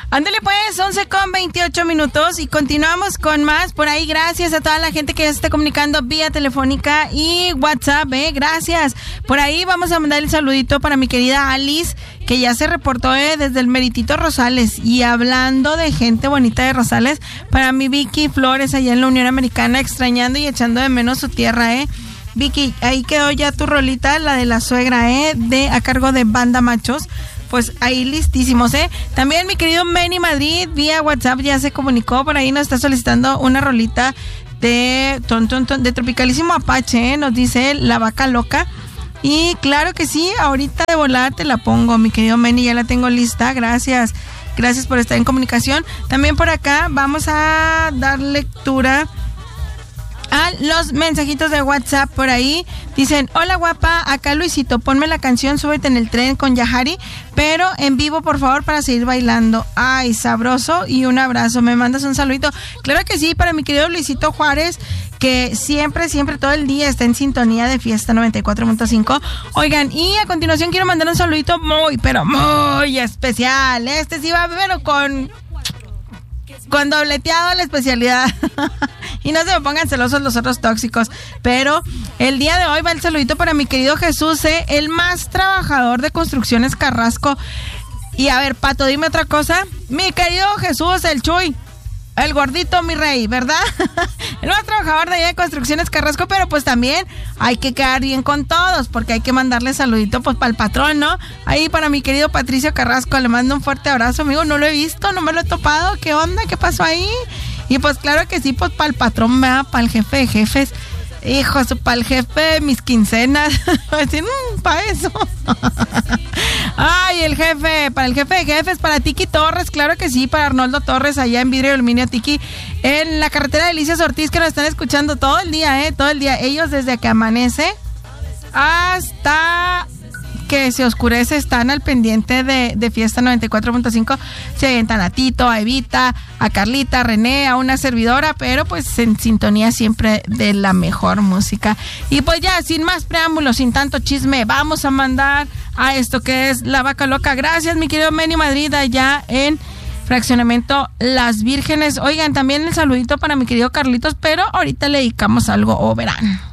Ándale pues, 11:28 y continuamos con más. Por ahí, gracias a toda la gente que ya se está comunicando vía telefónica y WhatsApp, gracias. Por ahí vamos a mandar el saludito para mi querida Alice, que ya se reportó desde el Meritito Rosales. Y hablando de gente bonita de Rosales, para mi Vicky Flores allá en la Unión Americana, extrañando y echando de menos su tierra, Vicky, ahí quedó ya tu rolita, la de la suegra, a cargo de Banda Machos. Pues ahí listísimos, También mi querido Manny Madrid vía WhatsApp ya se comunicó, por ahí nos está solicitando una rolita de Tropicalísimo Apache, nos dice La Vaca Loca. Y claro que sí, ahorita de volada te la pongo, mi querido Manny, ya la tengo lista, gracias por estar en comunicación. También por acá vamos a dar lectura a los mensajitos de WhatsApp por ahí. Dicen, hola guapa, acá Luisito, ponme la canción Súbete en el tren con Yahari, pero en vivo por favor para seguir bailando. Ay, sabroso, y un abrazo, me mandas un saludito. Claro que sí, para mi querido Luisito Juárez, que siempre todo el día está en sintonía de Fiesta 94.5. Oigan, y a continuación quiero mandar un saludito muy especial. Este sí va pero con dobleteado la especialidad. Y no se me pongan celosos los otros tóxicos. Pero el día de hoy va el saludito para mi querido Jesús, el más trabajador de Construcciones Carrasco. Y a ver, Pato, dime otra cosa. Mi querido Jesús, el Chuy, el gordito, mi rey, ¿verdad? El más trabajador de allá de Construcciones Carrasco, pero pues también hay que quedar bien con todos, porque hay que mandarle saludito pues para el patrón, ¿no? Ahí para mi querido Patricio Carrasco, le mando un fuerte abrazo, amigo, no lo he visto, no me lo he topado, ¿qué onda? ¿Qué pasó ahí? Y pues claro que sí, pues para el patrón, para el jefe de jefes, hijos, para el jefe de mis quincenas, decir, para eso. Ay, para el jefe de jefes, para Tiki Torres, claro que sí, para Arnoldo Torres, allá en Vidrio y Aluminio Tiki, en la carretera de Delicias Ortiz, que nos están escuchando todo el día, todo el día. Ellos desde que amanece hasta que se oscurece están al pendiente de Fiesta 94.5. Se avientan a Tito, a Evita, a Carlita, a René, a una servidora, pero pues en sintonía siempre de la mejor música. Y pues ya, sin más preámbulos, sin tanto chisme, vamos a mandar a esto que es La Vaca Loca. Gracias, mi querido Manny Madrid, allá en Fraccionamiento Las Vírgenes. Oigan, también el saludito para mi querido Carlitos, pero ahorita le dedicamos algo, verán.